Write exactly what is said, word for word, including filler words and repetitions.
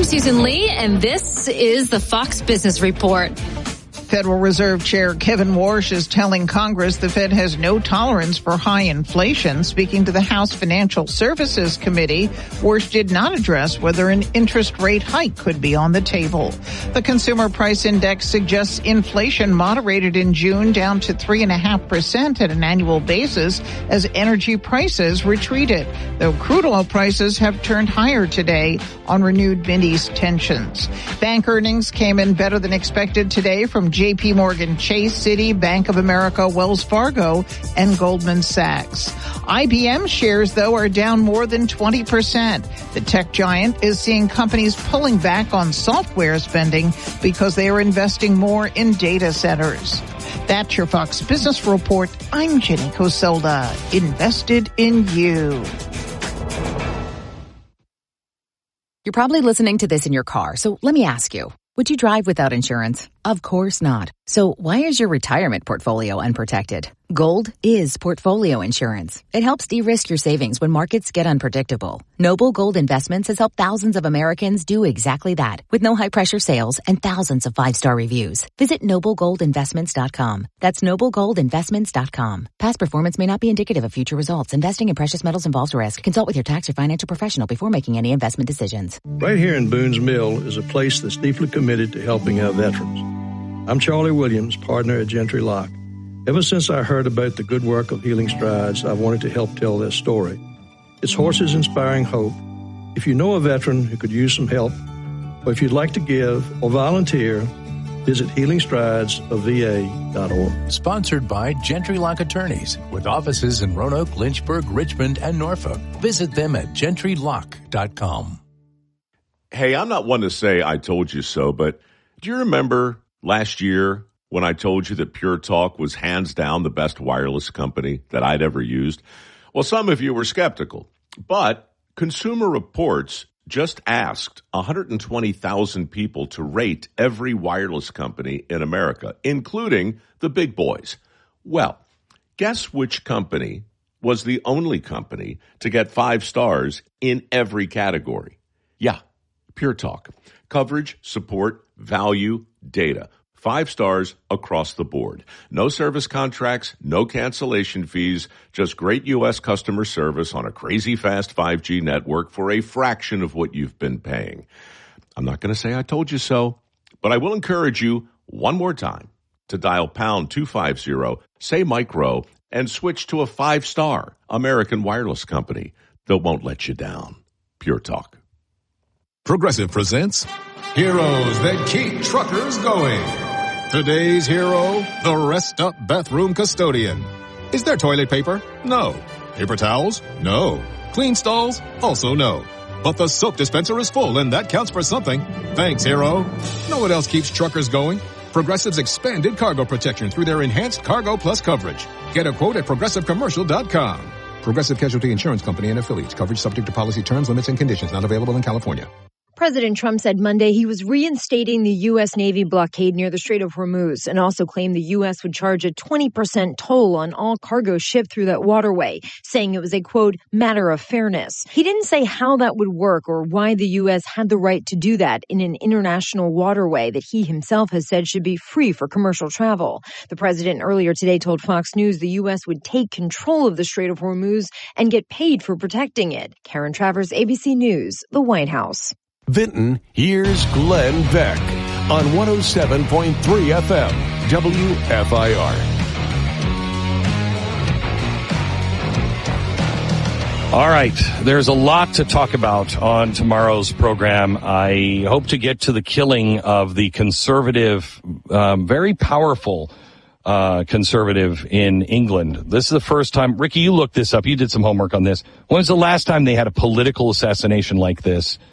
I'm Susan Lee, and this is the Fox Business Report. Federal Reserve Chair Kevin Warsh is telling Congress the Fed has no tolerance for high inflation. Speaking to the House Financial Services Committee, Warsh did not address whether an interest rate hike could be on the table. The Consumer Price Index suggests inflation moderated in June down to three point five percent at an annual basis as energy prices retreated, though crude oil prices have turned higher today on renewed Mideast tensions. Bank earnings came in better than expected today from J P Morgan Chase, Citi, Bank of America, Wells Fargo, and Goldman Sachs. I B M shares, though, are down more than twenty percent. The tech giant is seeing companies pulling back on software spending because they are investing more in data centers. That's your Fox Business Report. I'm Jenny Coselda. Invested in you. You're probably listening to this in your car, so let me ask you, would you drive without insurance? Of course not. So why is your retirement portfolio unprotected? Gold is portfolio insurance. It helps de-risk your savings when markets get unpredictable. Noble Gold Investments has helped thousands of Americans do exactly that with no high-pressure sales and thousands of five-star reviews. Visit noble gold investments dot com. That's noble gold investments dot com. Past performance may not be indicative of future results. Investing in precious metals involves risk. Consult with your tax or financial professional before making any investment decisions. Right here in Boone's Mill is a place that's deeply committed to helping our veterans. I'm Charlie Williams, partner at Gentry Lock. Ever since I heard about the good work of Healing Strides, I've wanted to help tell their story. It's horses inspiring hope. If you know a veteran who could use some help, or if you'd like to give or volunteer, visit healing strides of v a dot org. Sponsored by Gentry Lock Attorneys, with offices in Roanoke, Lynchburg, Richmond, and Norfolk. Visit them at gentry lock dot com. Hey, I'm not one to say I told you so, but do you remember last year when I told you that Pure Talk was hands down the best wireless company that I'd ever used? Well, some of you were skeptical, but Consumer Reports just asked one hundred twenty thousand people to rate every wireless company in America, including the big boys. Well, guess which company was the only company to get five stars in every category? Yeah, Pure Talk. Coverage, support, value, data. Five stars across the board. No service contracts, no cancellation fees, just great U S customer service on a crazy fast five G network for a fraction of what you've been paying. I'm not going to say I told you so, but I will encourage you one more time to dial pound two fifty, say micro, and switch to a five-star American wireless company that won't let you down. Pure Talk. Progressive presents Heroes That Keep Truckers Going. Today's hero, the Rest Up Bathroom Custodian. Is there toilet paper? No. Paper towels? No. Clean stalls? Also no. But the soap dispenser is full, and that counts for something. Thanks, hero. Know what else keeps truckers going? Progressive's expanded cargo protection through their enhanced Cargo Plus coverage. Get a quote at progressive commercial dot com. Progressive Casualty Insurance Company and affiliates. Coverage subject to policy terms, limits, and conditions. Not available in California. President Trump said Monday he was reinstating the U S. Navy blockade near the Strait of Hormuz and also claimed the U S would charge a twenty percent toll on all cargo shipped through that waterway, saying it was a, quote, matter of fairness. He didn't say how that would work or why the U S had the right to do that in an international waterway that he himself has said should be free for commercial travel. The president earlier today told Fox News the U S would take control of the Strait of Hormuz and get paid for protecting it. Karen Travers, A B C News, the White House. Vinton, here's Glenn Beck on one oh seven point three F M, W F I R. All right, there's a lot to talk about on tomorrow's program. I hope to get to the killing of the conservative, um, very powerful uh conservative in England. This is the first time. Ricky, you looked this up. You did some homework on this. When was the last time they had a political assassination like this